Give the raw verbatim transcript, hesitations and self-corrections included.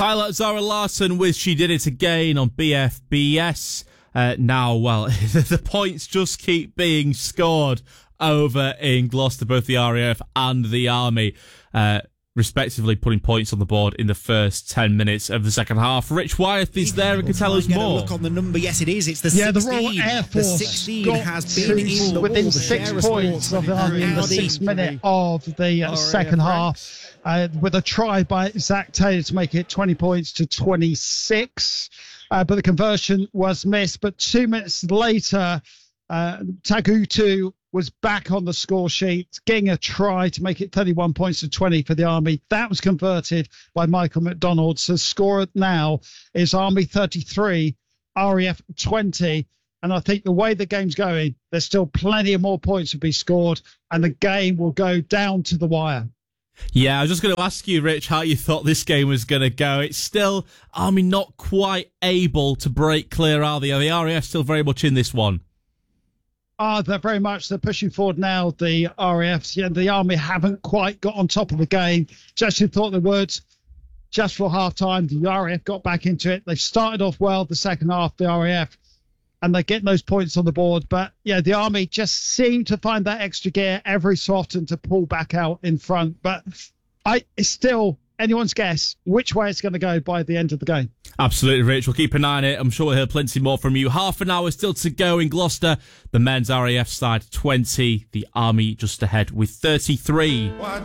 Tyler Zara Larson with She Did It Again on B F B S. Uh, now, well, the points just keep being scored over in Gloucester, both the R A F and the Army, uh, respectively putting points on the board in the first ten minutes of the second half. Rich Wyeth is there and can tell us more. Look on the number. Yes, it is. It's the yeah, sixteen. The Royal Air Force the sixteen has been in the within ball. six The points of the Army in the sixth minute of the uh, second half, uh, with a try by Zach Taylor to make it twenty points to twenty-six. Uh, but the conversion was missed. But two minutes later, uh, Tagutu was back on the score sheet, getting a try to make it thirty-one points to twenty for the Army. That was converted by Michael McDonald. So score now is Army thirty-three, R A F twenty. And I think the way the game's going, there's still plenty of more points to be scored, and the game will go down to the wire. Yeah, I was just going to ask you, Rich, how you thought this game was going to go. It's still Army not quite able to break clear, are they? Are the R A F still very much in this one? Ah, they're very much, they're pushing forward now, the R A Fs. Yeah, the Army haven't quite got on top of the game. Just as thought they would. Just for half-time, the R A F got back into it. They started off well the second half, the R A F, and they're getting those points on the board. But, yeah, the Army just seem to find that extra gear every so often to pull back out in front. But I it's still anyone's guess which way it's going to go by the end of the game. Absolutely, Rich. We'll keep an eye on it. I'm sure we'll hear plenty more from you. Half an hour still to go in Gloucester. The men's R A F side twenty, the Army just ahead with thirty-three.